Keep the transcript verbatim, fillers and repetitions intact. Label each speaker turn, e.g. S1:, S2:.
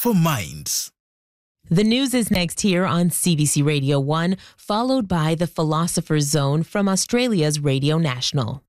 S1: for minds.
S2: The news is next here on C B C Radio one, followed by the Philosopher's Zone from Australia's Radio National.